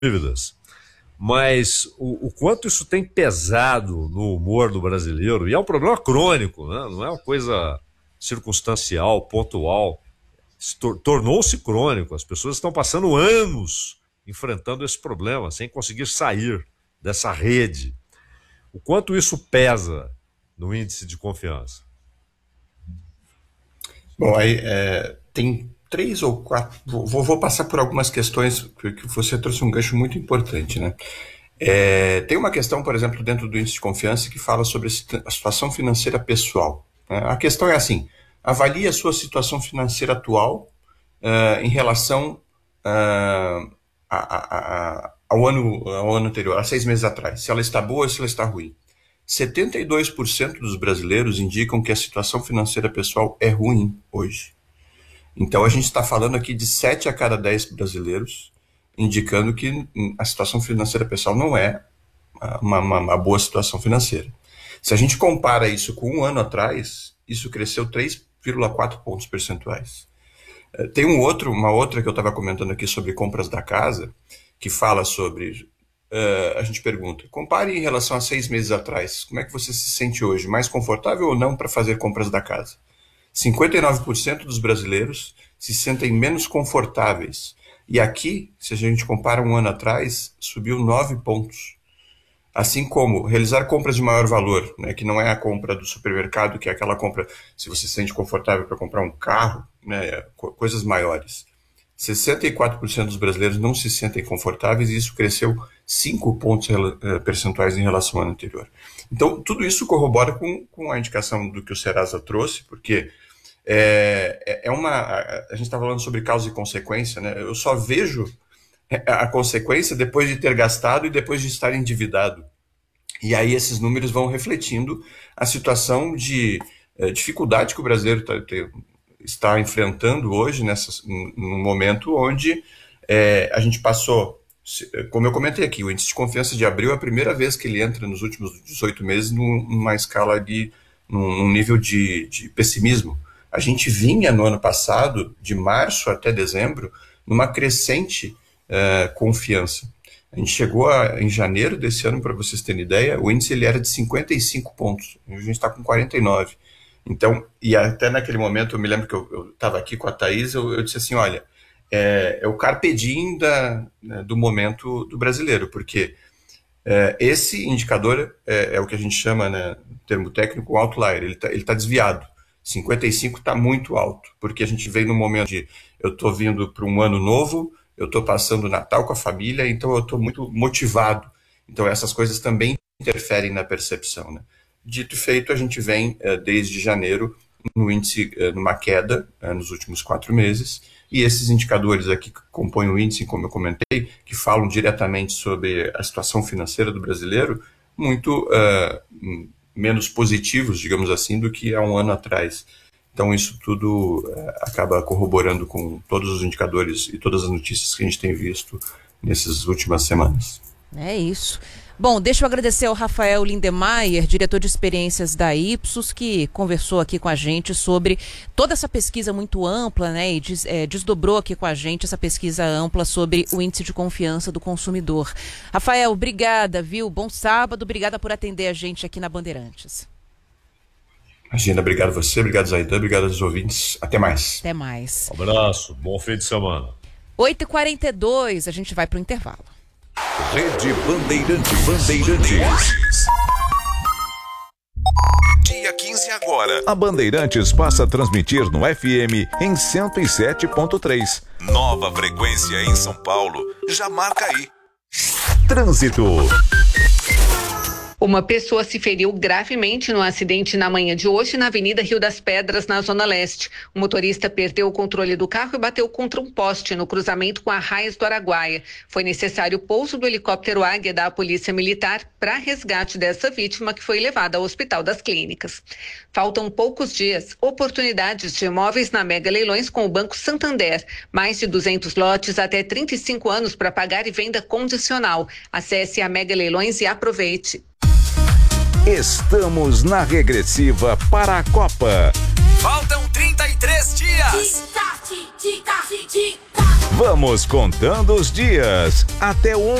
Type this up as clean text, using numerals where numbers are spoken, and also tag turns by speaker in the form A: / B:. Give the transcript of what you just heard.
A: dívidas. Mas o quanto isso tem pesado no humor do brasileiro, e é um problema crônico, né? Não é uma coisa circunstancial, pontual, tornou-se crônico. As pessoas estão passando anos enfrentando esse problema, sem conseguir sair dessa rede. O quanto isso pesa no índice de confiança?
B: Bom, aí tem 3 ou 4. Vou passar por algumas questões, porque você trouxe um gancho muito importante, né? Tem uma questão, por exemplo, dentro do índice de confiança que fala sobre a situação financeira pessoal, né? A questão é assim: avalie a sua situação financeira atual em relação ao ano anterior, a 6 meses atrás. Se ela está boa ou se ela está ruim. 72% dos brasileiros indicam que a situação financeira pessoal é ruim hoje. Então a gente está falando aqui de 7 a cada 10 brasileiros indicando que a situação financeira pessoal não é uma boa situação financeira. Se a gente compara isso com um ano atrás, isso cresceu 3,4 pontos percentuais. Tem uma outra que eu estava comentando aqui sobre compras da casa, que fala sobre... a gente pergunta, compare em relação a 6 meses atrás, como é que você se sente hoje? Mais confortável ou não para fazer compras da casa? 59% dos brasileiros se sentem menos confortáveis. E aqui, se a gente compara um ano atrás, subiu 9 pontos. Assim como realizar compras de maior valor, né, que não é a compra do supermercado, que é aquela compra, se você se sente confortável para comprar um carro, né, coisas maiores. 64% dos brasileiros não se sentem confortáveis e isso cresceu 5 pontos percentuais em relação ao ano anterior. Então, tudo isso corrobora com a indicação do que o Serasa trouxe, porque a gente está falando sobre causa e consequência, né? Eu só vejo a consequência depois de ter gastado e depois de estar endividado. E aí esses números vão refletindo a situação de dificuldade que o brasileiro está enfrentando hoje, num momento onde a gente passou, como eu comentei aqui, o índice de confiança de abril é a primeira vez que ele entra nos últimos 18 meses numa escala num nível de pessimismo. A gente vinha no ano passado, de março até dezembro, numa crescente confiança. A gente chegou em janeiro desse ano, para vocês terem ideia, o índice ele era de 55 pontos, a gente está com 49. Então, e até naquele momento, eu me lembro que eu estava aqui com a Thaís, eu disse assim, olha, é o carpe diem do momento do brasileiro, porque esse indicador é o que a gente chama, né, no termo técnico, outlier, ele tá desviado. 55 está muito alto, porque a gente veio num momento de eu estou vindo para um ano novo, eu estou passando o Natal com a família, então eu estou muito motivado. Então essas coisas também interferem na percepção, né? Dito e feito, a gente vem desde janeiro no índice numa queda nos últimos 4 meses, e esses indicadores aqui que compõem o índice, como eu comentei, que falam diretamente sobre a situação financeira do brasileiro, muito menos positivos, digamos assim, do que há um ano atrás. Então isso tudo acaba corroborando com todos os indicadores e todas as notícias que a gente tem visto nessas últimas semanas.
C: É isso. Bom, deixa eu agradecer ao Rafael Lindemeyer, diretor de experiências da Ipsos, que conversou aqui com a gente sobre toda essa pesquisa muito ampla, né, e desdobrou aqui com a gente essa pesquisa ampla sobre o índice de confiança do consumidor. Rafael, obrigada, viu? Bom sábado, obrigada por atender a gente aqui na Bandeirantes.
B: Imagina, obrigado a você, obrigado Zaidan, obrigado aos ouvintes. Até mais.
C: Até mais.
A: Um abraço, bom fim de semana.
C: 8h42, a gente vai para o intervalo.
D: Rede Bandeirantes. Dia 15 agora. A Bandeirantes passa a transmitir no FM em 107.3. Nova frequência em São Paulo. Já marca aí. Trânsito.
E: Uma pessoa se feriu gravemente no acidente na manhã de hoje na Avenida Rio das Pedras, na Zona Leste. O motorista perdeu o controle do carro e bateu contra um poste no cruzamento com a Arraias do Araguaia. Foi necessário o pouso do helicóptero Águia da Polícia Militar para resgate dessa vítima, que foi levada ao Hospital das Clínicas. Faltam poucos dias. Oportunidades de imóveis na Mega Leilões com o Banco Santander. Mais de 200 lotes até 35 anos para pagar e venda condicional. Acesse a Mega Leilões e aproveite.
D: Estamos na regressiva para a Copa.
F: Faltam 33 dias.
D: Vamos contando os dias. Até